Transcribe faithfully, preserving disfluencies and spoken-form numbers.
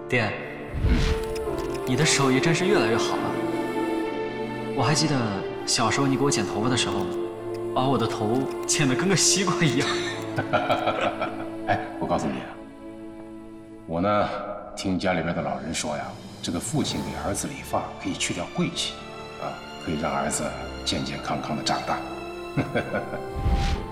爹，你的手艺真是越来越好了。我还记得小时候你给我剪头发的时候，把我的头剪得跟个西瓜一样。 哎，我告诉你啊，我呢听家里边的老人说呀，这个父亲给儿子理发可以去掉晦气，啊，可以让儿子健健康康的长大。